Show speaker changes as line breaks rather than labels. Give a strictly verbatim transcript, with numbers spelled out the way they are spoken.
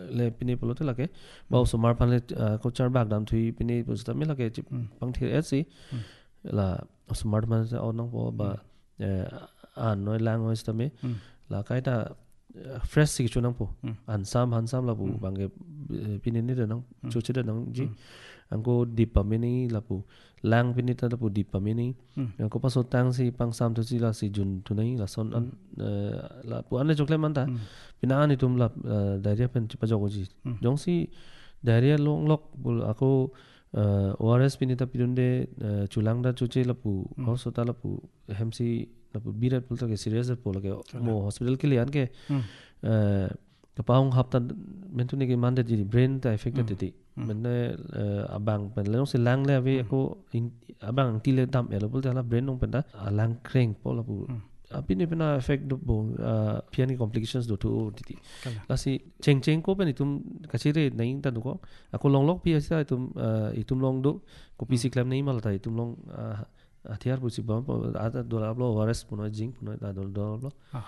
le pini polo te lake ba sumar phan le ko char bag dam thui pini pus ta me lake chip pang thir et si la smart man se on nang po ba an noi lang oi sta me la kai ta fresh si chu nang po an sam han sam la bu bang pini ni nang chu chi nang ji angko dipamini la pu lang pini ta pu dipamini angko paso tang si pang sam tu si la si jun tu nai la son an la pu an le chokle man ta pina ani tum la diarrhea pen pa jogo ji jong si diarrhea long lok bul ako O R S pini ta pirunde chulang da chuche la pu hospital la pu hemsi la pu birat pul ta ke serious pol ke mo hospital ke lian ke kapaung hapta mentu ne ke mande ji brain ta affected ti menne abang pen le se lang le ave ko abang ti le dam ele pul ta la brain nong pen da lang kreng pol la pu apini pena effect do bo piani complications do to ti la si cheng cheng ko pen itum kachire naing ta do ko ako long lok pi asa itum itum long do ko pc claim nei mal ta itum long athiar bu si bam ada do la blo O R S puno jing puno da do do